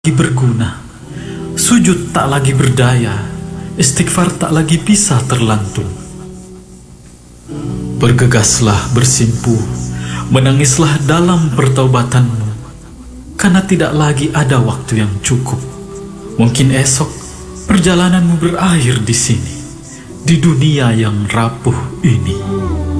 berguna, sujud tak lagi berdaya, istighfar tak lagi bisa terlantung. Bergegaslah bersimpuh, menangislah dalam pertaubatanmu, karena tidak lagi ada waktu yang cukup. Mungkin esok perjalananmu berakhir di sini, di dunia yang rapuh ini.